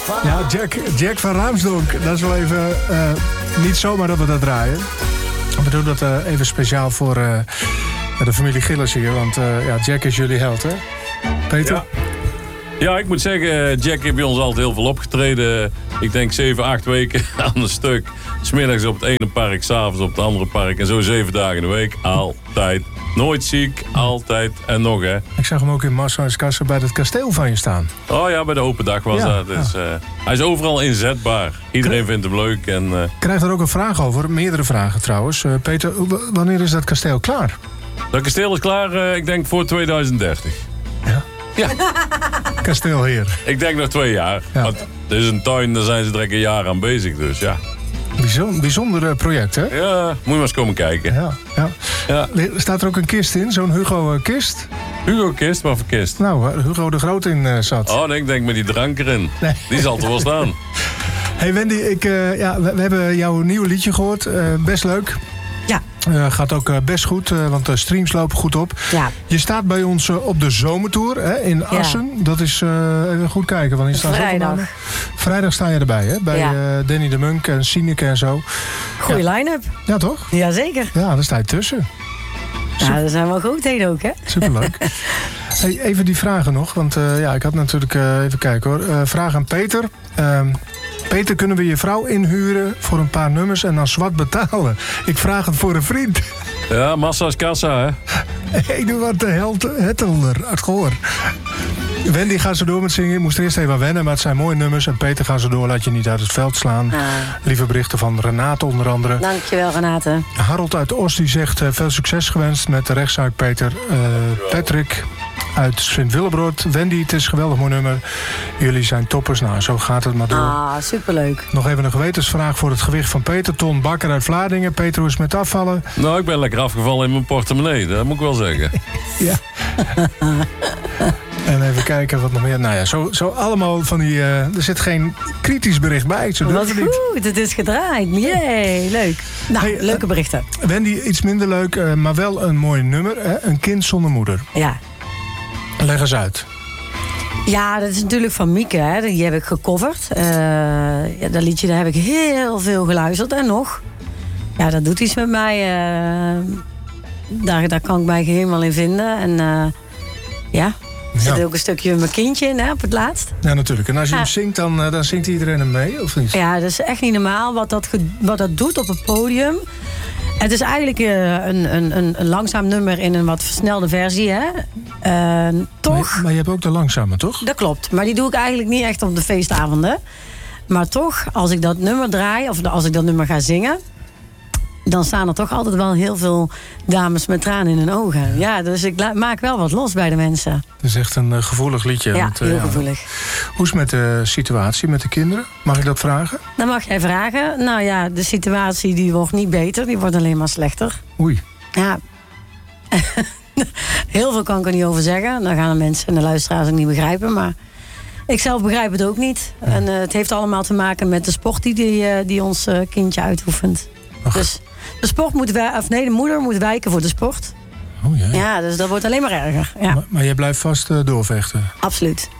Ja, Jack van Raamsdonk. Dat is wel even niet zomaar dat we dat draaien. We doen dat even speciaal voor de familie Gillis hier. Want Jack is jullie held, hè? Peter? Ja, ik moet zeggen, Jack heeft bij ons altijd heel veel opgetreden. Ik denk 7-8 weken aan een stuk. 'S middags op het ene park, 's avonds op het andere park. En zo 7 dagen in de week. Altijd. Nooit ziek, altijd en nog, hè. Ik zag hem ook in Marshuiskassen bij het kasteel van je staan. Oh ja, bij de open dag was dat. Dus, hij is overal inzetbaar. Iedereen vindt hem leuk. En, Ik krijg er ook een vraag over. Meerdere vragen trouwens. Peter, wanneer is dat kasteel klaar? Dat kasteel is klaar, ik denk voor 2030. Ja. Kasteelheer. Ik denk nog 2 jaar. Ja. Want het is een tuin, daar zijn ze direct een jaar aan bezig. Dus ja. Bijzonder project, hè? Ja, moet je maar eens komen kijken. Ja. Staat er ook een kist in? Zo'n Hugo-kist? Hugo-kist? Wat voor kist? Nou, waar Hugo de Groot in zat. Oh, ik denk met die drank erin. Nee. Die zal er wel staan. Hey Wendy, we hebben jouw nieuwe liedje gehoord. Best leuk. Ja. Gaat ook best goed, want de streams lopen goed op. Ja. Je staat bij ons op de zomertour in Assen. Ja. Dat is, even goed kijken. Wanneer staat Vrijdag. Vrijdag sta je erbij, hè? Bij Danny de Munk en Sineke en zo. Goeie line-up. Ja, toch? Jazeker. Ja, daar sta je tussen. Ja, daar zijn wel grootheden ook, hè? Superleuk. Hey, even die vragen nog, want ik had natuurlijk... even kijken hoor. Vraag aan Peter. Peter, kunnen we je vrouw inhuren voor een paar nummers en dan zwart betalen? Ik vraag het voor een vriend. Ja, massa is kassa, hè? Eduard de Hettelder uit Goor. Wendy gaat zo door met zingen. Ik moest er eerst even aan wennen, maar het zijn mooie nummers. En Peter gaat zo door, laat je niet uit het veld slaan. Lieve berichten van Renate onder andere. Dankjewel, Renate. Harold uit Oost die zegt veel succes gewenst met de rechtszaak, Peter. Patrick uit Sint-Willebrood. Wendy, het is een geweldig mooi nummer. Jullie zijn toppers. Nou, zo gaat het maar door. Superleuk. Nog even een gewetensvraag voor het gewicht van Peter. Ton Bakker uit Vlaardingen. Peter, hoe is het met afvallen? Nou, ik ben lekker afgevallen in mijn portemonnee. Dat moet ik wel zeggen. Ja. En even kijken wat nog meer. Nou ja, zo allemaal van die... er zit geen kritisch bericht bij. Zo wat goed, het is gedraaid. Jee, leuk. Nou, leuke berichten. Wendy, iets minder leuk, maar wel een mooi nummer. Hè? Een kind zonder moeder. Ja. Leg eens uit. Ja, dat is natuurlijk van Mieke. Hè. Die heb ik gecoverd. Dat liedje daar heb ik heel veel geluisterd. En nog. Ja, dat doet iets met mij. Daar kan ik mij helemaal in vinden. En er zit ook een stukje mijn kindje in, hè, op het laatst. Ja, natuurlijk. En als je hem zingt, dan zingt iedereen hem mee, of niet? Ja, dat is echt niet normaal wat dat doet op het podium. Het is eigenlijk een langzaam nummer in een wat versnelde versie, hè. Toch... Maar je hebt ook de langzame, toch? Dat klopt. Maar die doe ik eigenlijk niet echt op de feestavonden. Maar toch, als ik dat nummer draai, of als ik dat nummer ga zingen... dan staan er toch altijd wel heel veel dames met tranen in hun ogen. Ja, dus ik maak wel wat los bij de mensen. Het is echt een gevoelig liedje. Ja, heel gevoelig. Hoe is het met de situatie met de kinderen? Mag ik dat vragen? Dat mag jij vragen. Nou ja, de situatie die wordt niet beter. Die wordt alleen maar slechter. Oei. Ja. Heel veel kan ik er niet over zeggen. Dan gaan de mensen en de luisteraars ook niet begrijpen. Maar ik zelf begrijp het ook niet. Ja. En het heeft allemaal te maken met de sport die ons kindje uitoefent. Ach. Dus de moeder moet wijken voor de sport. Oh, ja. Ja, dus dat wordt alleen maar erger. Ja. Maar jij blijft vast doorvechten? Absoluut.